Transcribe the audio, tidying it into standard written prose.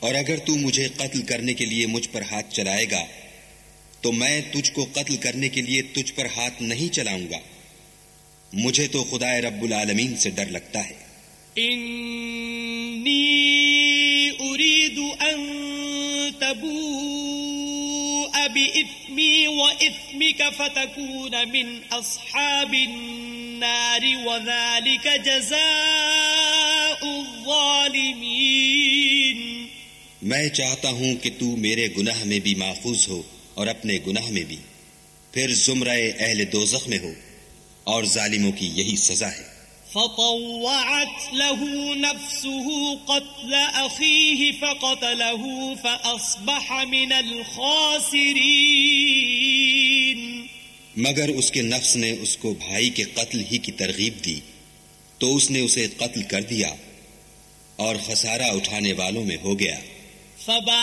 اور اگر تو مجھے قتل کرنے کے لیے مجھ پر ہاتھ چلائے گا تو میں تجھ کو قتل کرنے کے لیے تجھ پر ہاتھ نہیں چلاؤں گا. مجھے تو خدائے رب العالمین سے ڈر لگتا ہے. انی اريد ان تبوء بإثمي وإثمك فتكون من اصحاب النار وذلك جزاء الظالمین. میں چاہتا ہوں کہ تو میرے گناہ میں بھی ماخوذ ہو اور اپنے گناہ میں بھی، پھر زمرہ اہل دوزخ میں ہو، اور ظالموں کی یہی سزا ہے. فطوعت له نفسه قتل أخيه فقتله فأصبح من الخاسرين. مگر اس کے نفس نے اس کو بھائی کے قتل ہی کی ترغیب دی تو اس نے اسے قتل کر دیا اور خسارہ اٹھانے والوں میں ہو گیا.